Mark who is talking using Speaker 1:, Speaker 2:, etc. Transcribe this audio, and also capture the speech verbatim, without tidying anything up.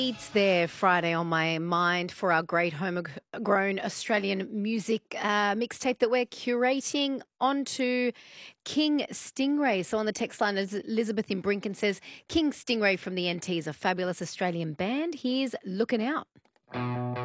Speaker 1: It's there Friday on my mind for our great homegrown Australian music uh, mixtape that we're curating onto King Stingray. So on the text line, Eliz- Elizabeth in Brinken says, King Stingray from the N T is a fabulous Australian band. Here's Looking Out.